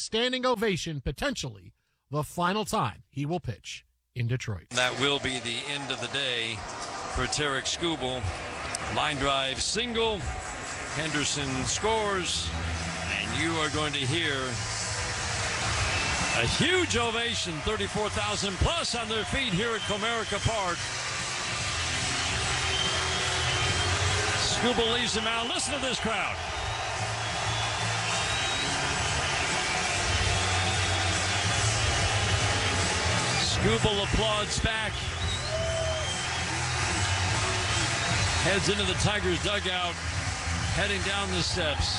standing ovation, potentially the final time he will pitch in Detroit. That will be the end of the day for Tarik Skubal. Line drive single. Henderson scores, and you are going to hear a huge ovation, 34,000 plus on their feet here at Comerica Park. Skubal leaves him out. Listen to this crowd. Skubal applauds back. Heads into the Tigers dugout, heading down the steps.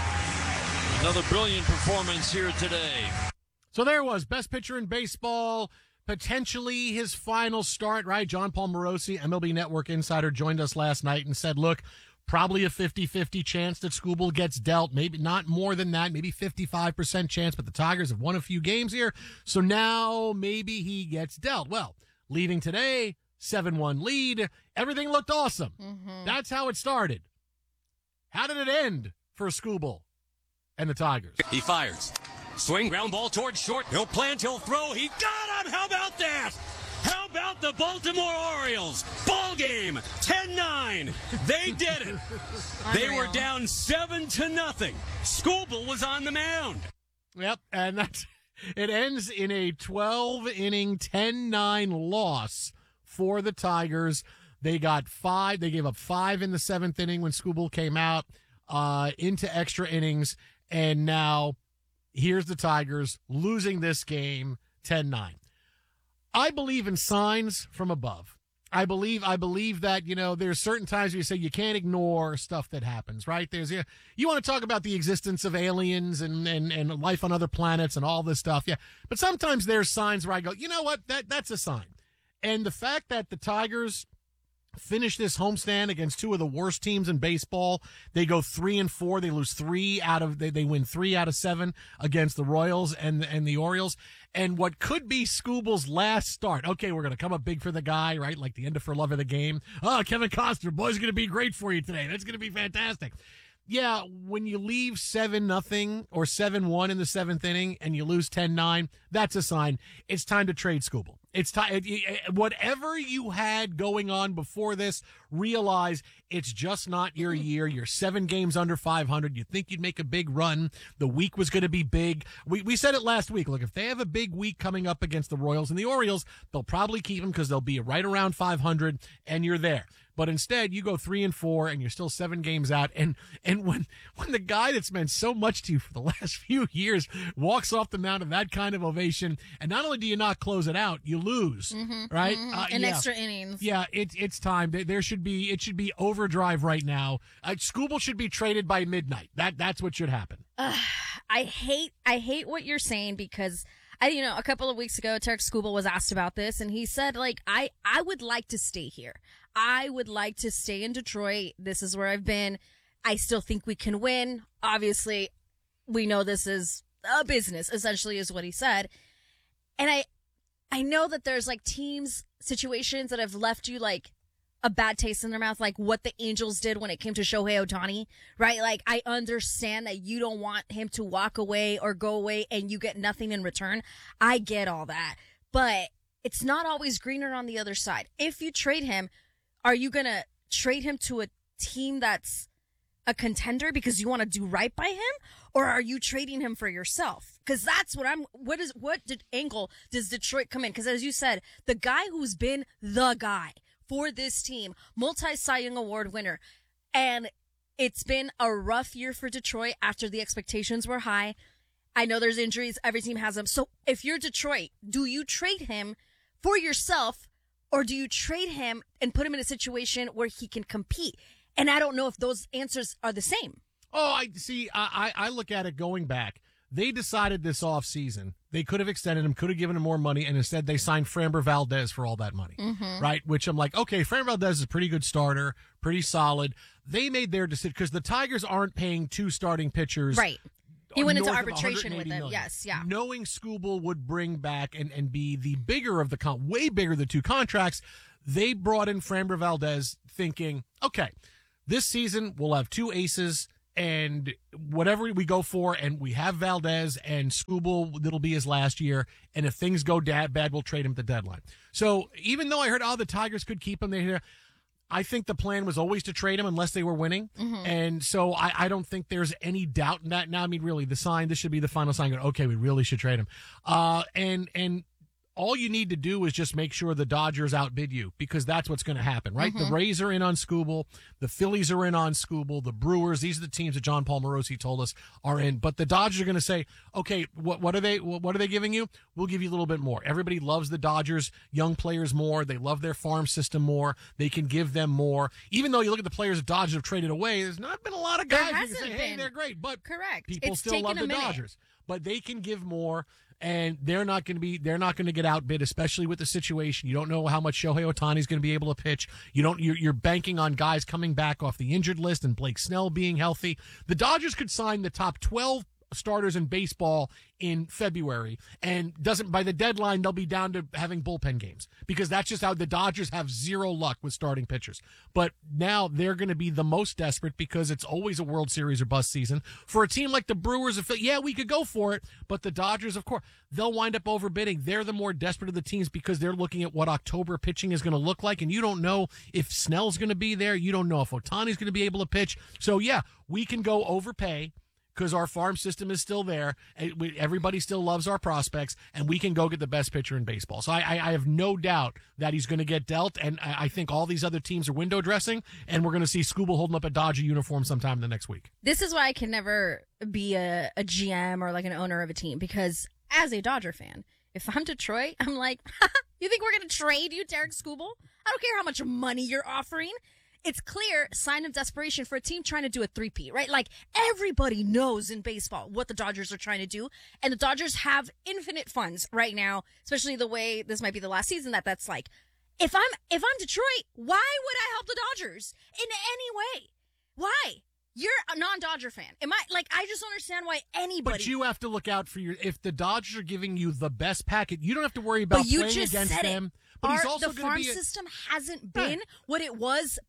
Another brilliant performance here today. So there was best pitcher in baseball, potentially his final start, right? John Paul Morosi, MLB Network insider, joined us last night and said, look, probably a 50-50 chance that Skubal gets dealt. Maybe not more than that, maybe 55% chance, but the Tigers have won a few games here, so now maybe he gets dealt. Well, leaving today, 7-1 lead. Everything looked awesome. Mm-hmm. That's how it started. How did it end for Skubal and the Tigers? He fires. Swing, ground ball towards short. He'll plant, he'll throw. He got him! How about that? How about the Baltimore Orioles? Ball game, 10-9. They did it. They were down 7-0. Skubal was on the mound. Yep, and it ends in a 12-inning, 10-9 loss for the Tigers. They got 5. They gave up 5 in the 7th inning when Skubal came out into extra innings. And now here's the Tigers losing this game 10-9. I believe in signs from above. I believe that, there's certain times where you say you can't ignore stuff that happens, right? You want to talk about the existence of aliens and life on other planets and all this stuff. Yeah. But sometimes there's signs where I go, you know what? That's a sign. And the fact that the Tigers finish this homestand against two of the worst teams in baseball, they go 3-4. They lose they win 3 out of 7 against the Royals and the Orioles. And what could be Skubal's last start. Okay, we're going to come up big for the guy, right? Like the end of For Love of the Game. Oh, Kevin Costner, boy's going to be great for you today. That's going to be fantastic. Yeah, when you leave 7-0 or 7-1 in the 7th inning and you lose 10-9, that's a sign. It's time to trade Skubal. It's time. Whatever you had going on before this, realize it's just not your year. You're 7 games under 500. You think you'd make a big run. The week was going to be big. We said it last week. Look, if they have a big week coming up against the Royals and the Orioles, they'll probably keep him because they'll be right around 500 and you're there. But instead, you go 3-4 and you're still 7 games out. And when the guy that's meant so much to you for the last few years walks off the mound of that kind of ovation, and not only do you not close it out, you lose, right? In extra innings. Yeah, it's time. It should be overdrive right now. Skubal should be traded by midnight. That's what should happen. I hate what you're saying because a couple of weeks ago, Tarik Skubal was asked about this and he said, I would like to stay here. I would like to stay in Detroit. This is where I've been. I still think we can win. Obviously, we know this is a business, essentially is what he said. And I know that there's teams, situations that have left you a bad taste in their mouth, like what the Angels did when it came to Shohei Ohtani, right? I understand that you don't want him to walk away or go away and you get nothing in return. I get all that, but it's not always greener on the other side. If you trade him, are you going to trade him to a team that's a contender because you want to do right by him? Or are you trading him for yourself? Cause that's what angle does Detroit come in? Cause as you said, the guy who's been the guy for this team, multi-Cy Young Award winner. And it's been a rough year for Detroit after the expectations were high. I know there's injuries. Every team has them. So if you're Detroit, do you trade him for yourself or do you trade him and put him in a situation where he can compete? And I don't know if those answers are the same. Oh, I see. I look at it going back. They decided this offseason they could have extended him, could have given him more money, and instead they signed Framber Valdez for all that money, right? Which I'm like, okay, Framber Valdez is a pretty good starter, pretty solid. They made their decision because the Tigers aren't paying 2 starting pitchers. Right. He went into arbitration with them. Yes, yeah. Knowing Skubal would bring back and be the bigger of the way bigger the 2 contracts, they brought in Framber Valdez thinking, okay, this season we'll have 2 aces and whatever we go for, and we have Valdez and Skubal, that'll be his last year. And if things go bad, we'll trade him at the deadline. So even though I heard, the Tigers could keep him there, I think the plan was always to trade him unless they were winning. And so I don't think there's any doubt in that now. I mean, really, this should be the final sign. Okay, we really should trade him. And all you need to do is just make sure the Dodgers outbid you, because that's what's going to happen, right? The Rays are in on Skubal. The Phillies are in on Skubal. The Brewers, these are the teams that John Paul Morosi told us are in. But the Dodgers are going to say, okay, what are they giving you? We'll give you a little bit more. Everybody loves the Dodgers, young players more. They love their farm system more. They can give them more. Even though you look at the players the Dodgers have traded away, there's not been a lot of guys who can say, hey, they're great. But correct. People still love the Dodgers. But they can give more. And they're not going to get outbid, especially with the situation. You don't know how much Shohei Ohtani is going to be able to pitch. You're banking on guys coming back off the injured list and Blake Snell being healthy. The Dodgers could sign the top 12 starters in baseball in February, and by the deadline they'll be down to having bullpen games, because that's just how the Dodgers have zero luck with starting pitchers. But now they're going to be the most desperate, because it's always a World Series or bust season for a team like the Brewers. Yeah, we could go for it, but the Dodgers, of course, they'll wind up overbidding. They're the more desperate of the teams, because they're looking at what October pitching is going to look like, and you don't know if Snell's going to be there. You don't know if Ohtani's going to be able to pitch. So yeah, we can go overpay, because our farm system is still there. Everybody still loves our prospects, and we can go get the best pitcher in baseball. So I have no doubt that he's going to get dealt, and I think all these other teams are window dressing, and we're going to see Skubal holding up a Dodger uniform sometime in the next week. This is why I can never be a GM or like an owner of a team, because as a Dodger fan, if I'm Detroit, I'm like, you think we're going to trade you, Tarik Skubal? I don't care how much money you're offering. It's clear sign of desperation for a team trying to do a three-peat, right? Like, everybody knows in baseball what the Dodgers are trying to do, and the Dodgers have infinite funds right now, especially the way this might be the last season that's like, if I'm Detroit, why would I help the Dodgers in any way? Why? You're a non-Dodger fan. I just don't understand why anybody. But you have to look out for if the Dodgers are giving you the best package, you don't have to worry about playing against them. But he's also the farm system hasn't been what it was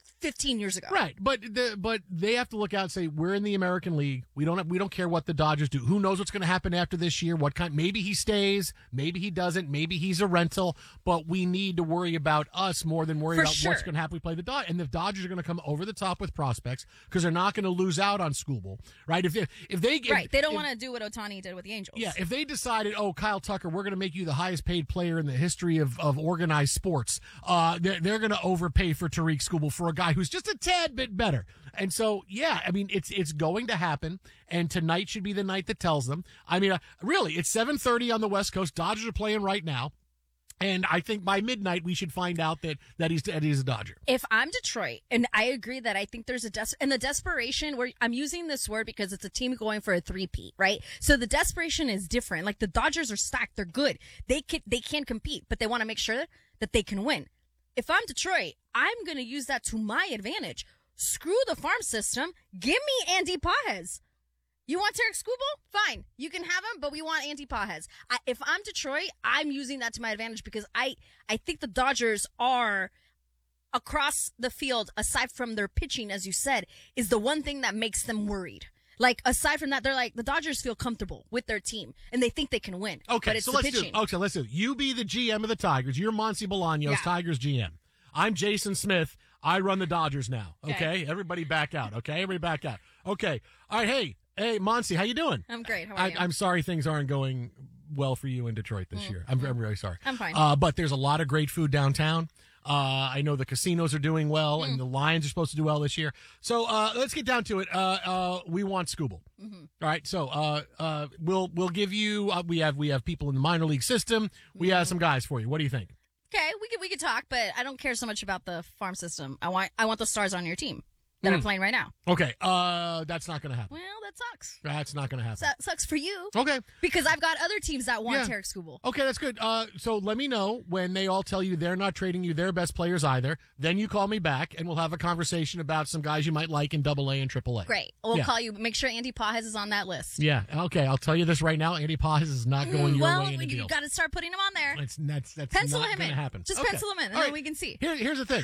15 years ago. Right. But they have to look out and say, we're in the American League. We don't care what the Dodgers do. Who knows what's going to happen after this year? Maybe he stays, maybe he doesn't, maybe he's a rental, but we need to worry about us more than worry about what's going to happen. We play the Dodgers, and the Dodgers are going to come over the top with prospects, because they're not going to lose out on Skubal, right? If they don't want to do what Ohtani did with the Angels. Yeah, if they decided, Kyle Tucker, we're going to make you the highest paid player in the history of organized sports, they're going to overpay for Tarik Skubal, for a guy who's just a tad bit better. And so, yeah, I mean, it's going to happen, and tonight should be the night that tells them. I mean, really, it's 7:30 on the West Coast. Dodgers are playing right now, and I think by midnight we should find out that he's a Dodger. If I'm Detroit, and I agree that I think there's the desperation, where I'm using this word because it's a team going for a three-peat, right? So the desperation is different. Like, the Dodgers are stacked. They're good. They can compete, but they want to make sure that they can win. If I'm Detroit, I'm going to use that to my advantage. Screw the farm system. Give me Andy Pages. You want Tarik Skubal? Fine. You can have him, but we want Andy Pages. If I'm Detroit, I'm using that to my advantage, because I think the Dodgers are, across the field, aside from their pitching, as you said, is the one thing that makes them worried. Like, aside from that, they're like, the Dodgers feel comfortable with their team, and they think they can win. Okay, but it's so the let's pitching. let's do it. You be the GM of the Tigers. You're Monty Bolaños, Tigers GM. I'm Jason Smith. I run the Dodgers now. Okay? Everybody back out. Okay? Everybody back out. Okay. All right. Hey, Monty, how you doing? I'm great. How are you? I'm sorry things aren't going well for you in Detroit this year. I'm really sorry. I'm fine. But there's a lot of great food downtown. I know the casinos are doing well, and the Lions are supposed to do well this year. So let's get down to it. We want Skubal. All right. So we'll give you. We have people in the minor league system. We have some guys for you. What do you think? Okay, we could talk, but I don't care so much about the farm system. I want the stars on your team that are playing right now. Okay, that's not going to happen. Well, that sucks. That's not going to happen. That sucks for you. Okay. Because I've got other teams that want Tarik Skubal. Okay, that's good. So let me know when they all tell you they're not trading you their best players either. Then you call me back, and we'll have a conversation about some guys you might like in AA and AAA. Great. We'll call you. Make sure Andy Pages is on that list. Yeah. Okay, I'll tell you this right now. Andy Pages is not going your way in a deal. You got to start putting him on there. That's pencil not him going in. to happen. Just okay. pencil him in, and all then we can see. Here's the thing.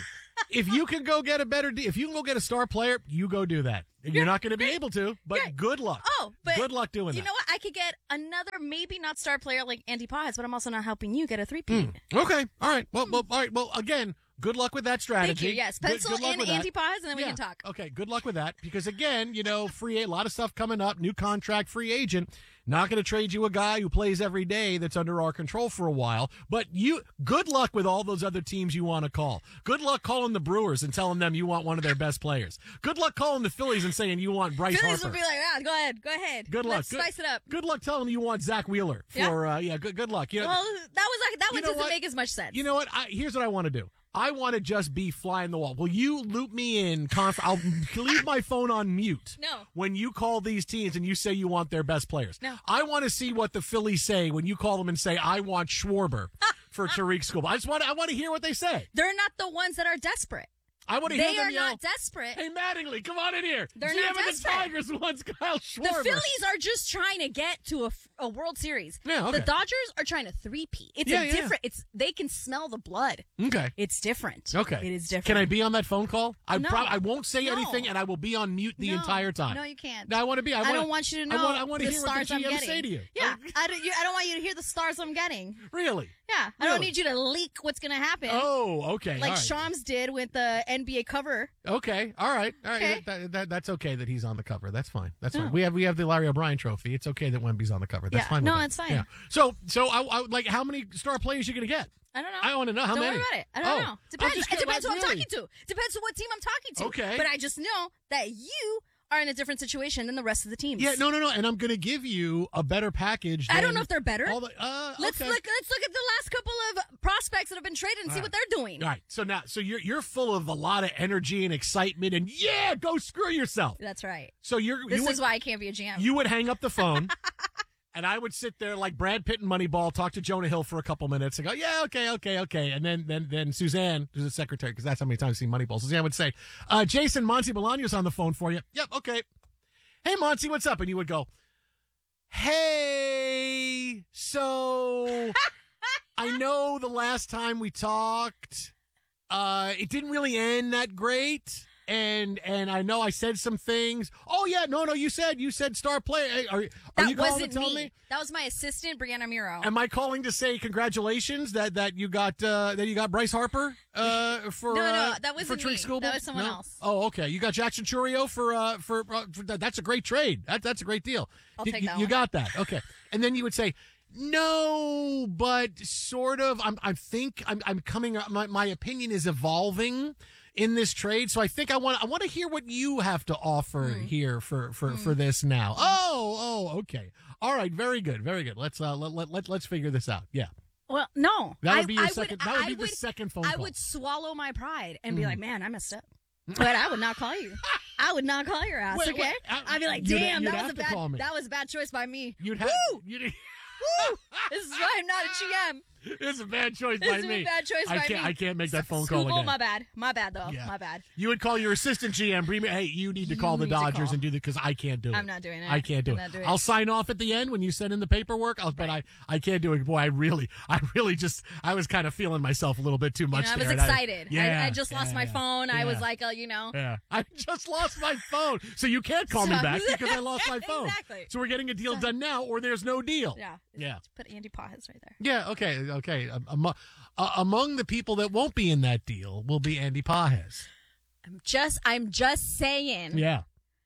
if you can go get a better deal, if you can go get a star player, you go do that. You're not going to be able to, but good luck. Oh, but good luck doing that. You know what? I could get another, maybe not star player like Andy Paz, but I'm also not helping you get a three-peat. Okay. All right. Well, all right. Well, again, good luck with that strategy. Thank you. Yes. Pencil Good luck in with Andy that. Paz, and then we can talk. Okay. Good luck with that. Because, again, a lot of stuff coming up, new contract, free agent. Not going to trade you a guy who plays every day that's under our control for a while. But good luck with all those other teams you want to call. Good luck calling the Brewers and telling them you want one of their best players. Good luck calling the Phillies and saying you want Bryce Phillies Harper. would be like, go ahead. Good luck. Let's spice it up. Good luck telling them you want Zach Wheeler for good luck. Well, that one doesn't make as much sense. You know what? Here's what I want to do. I want to just be fly in the wall. Will you loop me in? I'll leave my phone on mute. No. When you call these teams and you say you want their best players. No. I want to see what the Phillies say when you call them and say, I want Schwarber for Tariq Skubal. I want to hear what they say. They're not the ones that are desperate. I want to hear They them are yell, not desperate. Hey, Mattingly, come on in here. They're GM not of the desperate. Tigers wants Kyle Schwarber. The Phillies are just trying to get to a World Series. Yeah, okay. The Dodgers are trying to three-peat. It's different. They can smell the blood. Okay. It's different. Okay. It is different. Can I be on that phone call? No. I won't say No. anything, and I will be on mute the No. entire time. No, you can't. No, I want to be. I don't want you to know I want to the hear what stars the I'm GM getting. say to you. Yeah, I don't want you to hear the stars I'm getting. Really? Yeah, I don't Really? need you to leak what's going to happen. Oh, okay. Like all right. Shams did with the NBA cover. Okay, all right. Okay. That's okay that he's on the cover. That's fine. That's No. fine. We have the Larry O'Brien Trophy. It's okay that Wemby's on the cover. That's Yeah. fine. No, with it's that. fine. Yeah. So I like how many star players you gonna get? I don't know. I want to know how Don't many. worry about it. I don't know. I'm Depends. just It depends who I'm really. talking to. Depends on what team I'm talking to. Okay. But I just know that you are in a different situation than the rest of the teams. Yeah, no, and I'm gonna give you a better package. I don't than know if they're better. all the, Let's okay. look at the last couple of prospects that have been traded and see what they're doing. All right, so you're full of a lot of energy and excitement, and go screw yourself. That's right. So This is why I can't be a GM. you would hang up the phone, and I would sit there like Brad Pitt and Moneyball, talk to Jonah Hill for a couple minutes, and go, yeah, okay, and then Suzanne, who's the secretary, because that's how many times I've seen Moneyball. Suzanne would say, Jason, Monty Bolaño's on the phone for you. Yep, okay. Hey, Monty, what's up? And you would go, hey, so I know the last time we talked, it didn't really end that great. And I know I said some things. Oh yeah, no, you said star player. Hey, are that you calling wasn't to tell me. me? That was my assistant, Brianna Muro. Am I calling to say congratulations that you got Bryce Harper for No, that for wasn't Tariq me. Skubal? That was someone No? else. Oh, okay. You got Jackson Churio for that's a great trade. That's a great deal. I'll take that You one. got that. Okay. And then you would say, no, but sort of. I'm coming. My opinion is evolving in this trade, so I think I want to hear what you have to offer here for this now. Oh, okay. All right, very good. Let's figure this out. Yeah. Well, no. That would be your I second. would, That would I be the would- second phone I call. would swallow my pride and be like, man, I messed up. But I would not call you. I would not call your ass, Wait, okay? I- I'd be like, you'd- damn, you'd that have was a to call me. that was a bad choice by me. You'd have. Woo! You'd, Woo! This is why I'm not a GM. it's a bad choice This by is me. a bad choice by me. I can't make that phone call Skubal, again. my bad. My bad, though. Yeah. My bad. You would call your assistant GM. Hey, you need to call the need to Dodgers call. and do that because I can't do it. I'm not doing it. I can't do I'm it. not doing I'll it. sign off at the end when you send in the paperwork. But I can't do it. Boy, I really just I was kind of feeling myself a little bit too much. I was there, and excited. Yeah, I just lost my phone. I was like, Yeah, I just lost my phone. So you can't call me back because I lost my phone. Exactly. So we're getting a deal done now, or there's no deal. Yeah. Yeah. Put Andy Paz right there. Yeah. Okay. Among the people that won't be in that deal will be Andy Pages. I'm just saying. Yeah.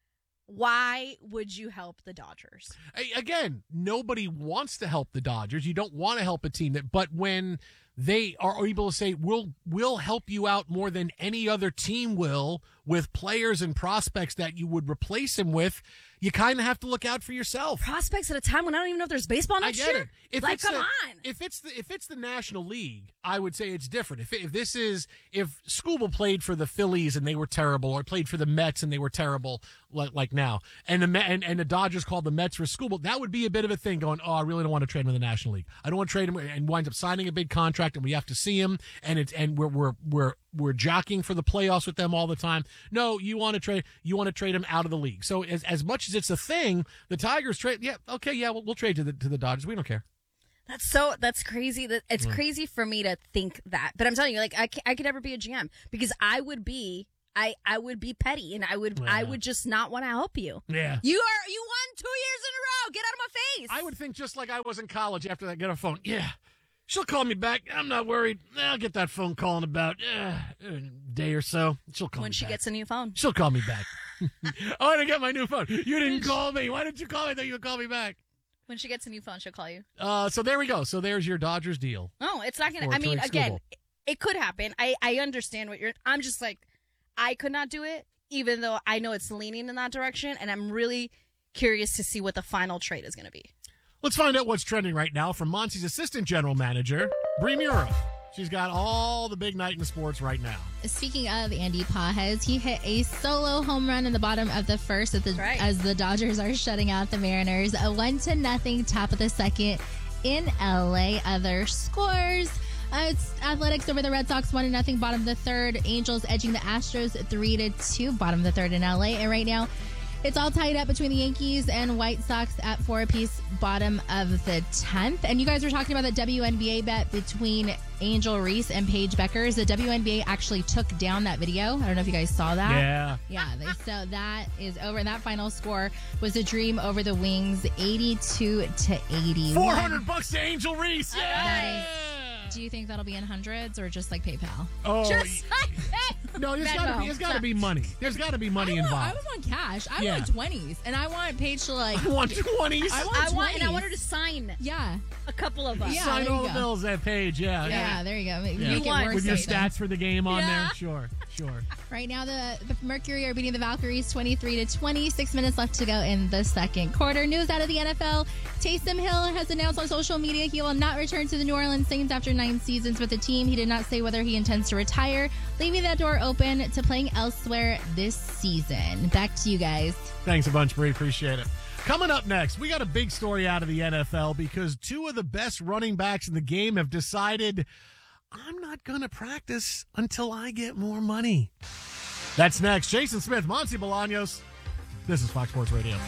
Why would you help the Dodgers? Again, nobody wants to help the Dodgers. You don't want to help a team but when they are able to say, we'll help you out more than any other team will with players and prospects that you would replace him with, you kind of have to look out for yourself. Prospects at a time when I don't even know if there's baseball next I get year? it. Come on. If it's the National League, I would say it's different. If Skubal played for the Phillies and they were terrible, or played for the Mets and they were terrible, like now, and the Dodgers called the Mets for Skubal, that would be a bit of a thing. Going, I really don't want to trade him in the National League. I don't want to trade him, and winds up signing a big contract, and we have to see him, and we're jockeying for the playoffs with them all the time. No, you want to trade him out of the league. So as much as it's a thing, the Tigers trade. Yeah, okay, yeah, we'll trade to the Dodgers. We don't care. That's crazy. It's crazy for me to think that. But I'm telling you, like, I could never be a GM because I would be petty and I would just not want to help you. Yeah. You won 2 years in a row. Get out of my face. I would think just like I was in college after that, get a phone. Yeah. She'll call me back. I'm not worried. I'll get that phone call in about a day or so. She'll call me back. When she gets a new phone. She'll call me back. I want to get my new phone. You didn't call me. Why didn't you call me? I thought you would call me back. When she gets a new phone, she'll call you. So there we go. So there's your Dodgers deal. No, it's not going to. I mean, again, it could happen. I understand what I'm just like, I could not do it, even though I know it's leaning in that direction. And I'm really curious to see what the final trade is going to be. Let's find out what's trending right now from Monty's assistant general manager, Bree Muro. She's got all the big night in sports right now. Speaking of Andy Pajes, he hit a solo home run in the bottom of the first as the Dodgers are shutting out the Mariners. A 1-0 top of the second in LA. Other scores. It's Athletics over the Red Sox 1-0 bottom of the third. Angels edging the Astros 3-2 bottom of the third in LA. And right now, it's all tied up between the Yankees and White Sox at 4 apiece, bottom of the 10th. And you guys were talking about the WNBA bet between Angel Reese and Paige Beckers. The WNBA actually took down that video. I don't know if you guys saw that. Yeah. So that is over. And that final score was a dream over the Wings, 82-81. $400 to Angel Reese. Yeah. Do you think that'll be in hundreds or just like PayPal? Oh, just like no, there's got to be money. There's got to be money involved. I want cash. I want 20s, and I want Paige to like. I want 20s. I want her to sign. Yeah, a couple of us. Yeah, sign all the bills at Page. Yeah, there you go. Make it work with your stats for the game on there. Sure. Right now, the Mercury are beating the Valkyries 23-20. 6 minutes left to go in the second quarter. News out of the NFL: Taysom Hill has announced on social media he will not return to the New Orleans Saints after 9 seasons with the team. He did not say whether he intends to retire, leaving that door open to playing elsewhere this season. Back to you guys. Thanks a bunch, Bree. Appreciate it. Coming up next, we got a big story out of the NFL because 2 of the best running backs in the game have decided, I'm not going to practice until I get more money. That's next. Jason Smith, Monty Bolaños. This is Fox Sports Radio.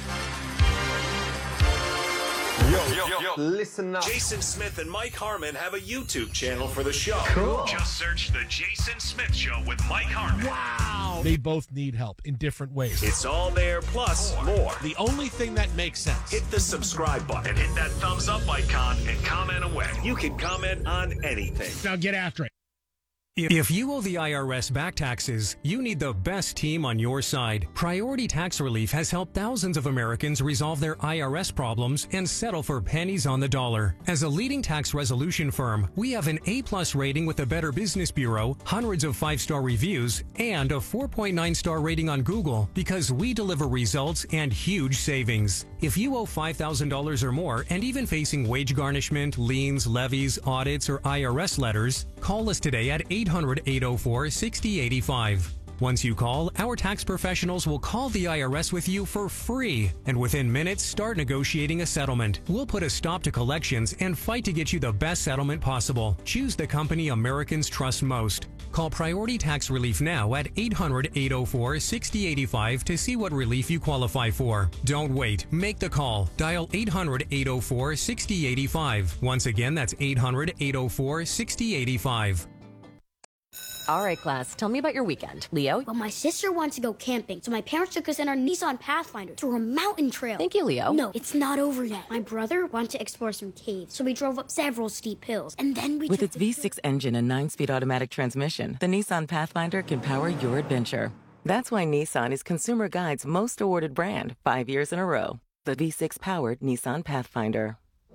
Yo, listen up. Jason Smith and Mike Harmon have a YouTube channel for the show. Cool. Just search The Jason Smith Show with Mike Harmon. Wow. They both need help in different ways. It's all there, plus more. The only thing that makes sense. Hit the subscribe button and hit that thumbs up icon and comment away. You can comment on anything. Now get after it. If you owe the IRS back taxes, you need the best team on your side. Priority Tax Relief has helped thousands of Americans resolve their IRS problems and settle for pennies on the dollar. As a leading tax resolution firm, we have an A+ rating with the Better Business Bureau, hundreds of 5-star reviews, and a 4.9-star rating on Google because we deliver results and huge savings. If you owe $5,000 or more and even facing wage garnishment, liens, levies, audits, or IRS letters, call us today at 800-804-6085. Once you call, our tax professionals will call the IRS with you for free, and within minutes, start negotiating a settlement. We'll put a stop to collections and fight to get you the best settlement possible. Choose the company Americans trust most. Call Priority Tax Relief now at 800-804-6085 to see what relief you qualify for. Don't wait. Make the call. Dial 800-804-6085. Once again, that's 800-804-6085. All right, class, tell me about your weekend. Leo? Well, my sister wants to go camping, so my parents took us in our Nissan Pathfinder through a mountain trail. Thank you, Leo. No, it's not over yet. My brother wanted to explore some caves, so we drove up several steep hills, and then we With its V6 engine and 9-speed automatic transmission, the Nissan Pathfinder can power your adventure. That's why Nissan is Consumer Guide's most awarded brand 5 years in a row. The V6-powered Nissan Pathfinder.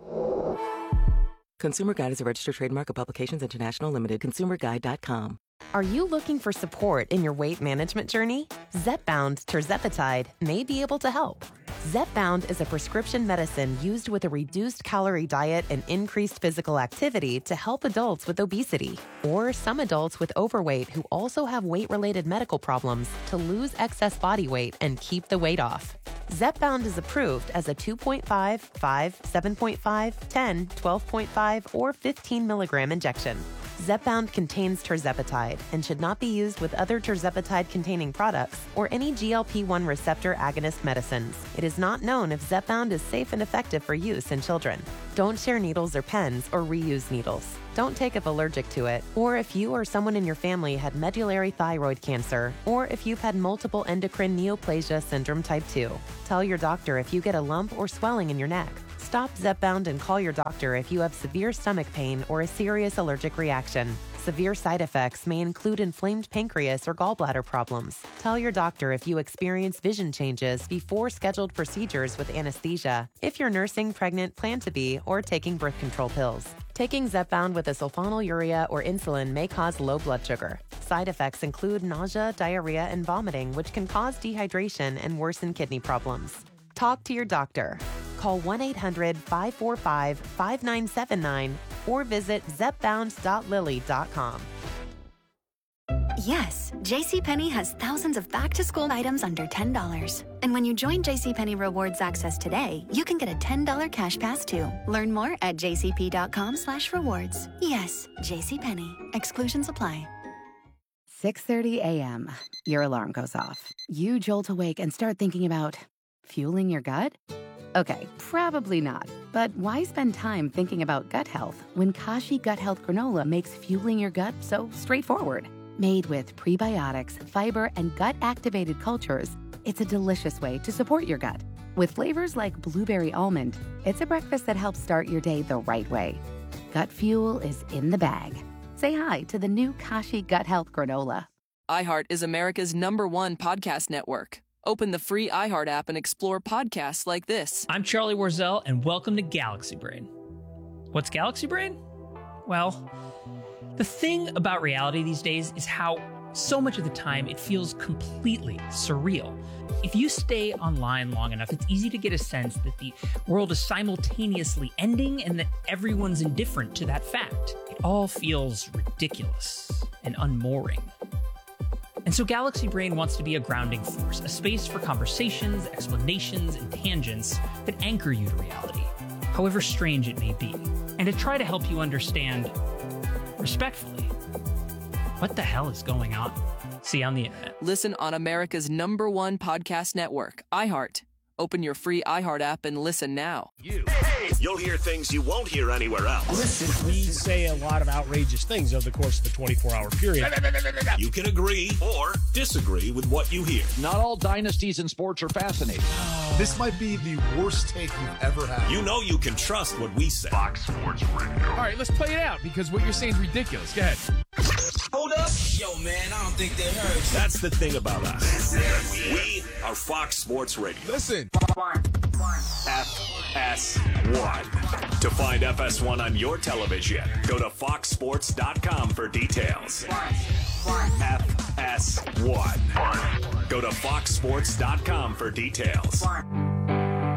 Consumer Guide is a registered trademark of Publications International Limited. ConsumerGuide.com. Are you looking for support in your weight management journey? Zepbound tirzepatide may be able to help. Zepbound is a prescription medicine used with a reduced calorie diet and increased physical activity to help adults with obesity or some adults with overweight who also have weight-related medical problems to lose excess body weight and keep the weight off. Zepbound is approved as a 2.5, 5, 7.5, 10, 12.5, or 15 milligram injection. Zepbound contains tirzepatide and should not be used with other tirzepatide-containing products or any GLP-1 receptor agonist medicines. It is not known if Zepbound is safe and effective for use in children. Don't share needles or pens or reuse needles. Don't take if allergic to it, or if you or someone in your family had medullary thyroid cancer, or if you've had multiple endocrine neoplasia syndrome type 2. Tell your doctor if you get a lump or swelling in your neck. Stop Zepbound and call your doctor if you have severe stomach pain or a serious allergic reaction. Severe side effects may include inflamed pancreas or gallbladder problems. Tell your doctor if you experience vision changes before scheduled procedures with anesthesia, if you're nursing, pregnant, plan to be, or taking birth control pills. Taking Zepbound with a sulfonylurea or insulin may cause low blood sugar. Side effects include nausea, diarrhea, and vomiting, which can cause dehydration and worsen kidney problems. Talk to your doctor. Call 1-800-545-5979 or visit zepbound.lily.com. Yes, JCPenney has thousands of back-to-school items under $10. And when you join JCPenney Rewards Access today, you can get a $10 cash pass too. Learn more at jcp.com/rewards. Yes, JCPenney. Exclusions apply. 6:30 a.m. Your alarm goes off. You jolt awake and start thinking about fueling your gut? Okay, probably not. But why spend time thinking about gut health when Kashi Gut Health Granola makes fueling your gut so straightforward? Made with prebiotics, fiber, and gut-activated cultures, it's a delicious way to support your gut. With flavors like blueberry almond, it's a breakfast that helps start your day the right way. Gut fuel is in the bag. Say hi to the new Kashi Gut Health Granola. iHeart is America's #1 podcast network. Open the free iHeart app and explore podcasts like this. I'm Charlie Warzel, and welcome to Galaxy Brain. What's Galaxy Brain? Well, the thing about reality these days is how so much of the time it feels completely surreal. If you stay online long enough, it's easy to get a sense that the world is simultaneously ending and that everyone's indifferent to that fact. It all feels ridiculous and unmooring. And so Galaxy Brain wants to be a grounding force, a space for conversations, explanations, and tangents that anchor you to reality, however strange it may be, and to try to help you understand, respectfully, what the hell is going on? See you on the internet. Listen on America's #1 podcast network, iHeart. Open your free iHeart app and listen now. You'll hear things you won't hear anywhere else. Listen, we say a lot of outrageous things over the course of the 24-hour period. You can agree or disagree with what you hear. Not all dynasties in sports are fascinating. This might be the worst take you've ever had. You know you can trust what we say. Fox Sports Radio. All right, let's play it out because what you're saying is ridiculous. Go ahead. Hold up. Yo, man, I don't think they heard. That's the thing about us. We are Fox Sports Radio. Listen. FS1. To find FS1 on your television, go to foxsports.com for details. FS1. Go to foxsports.com for details.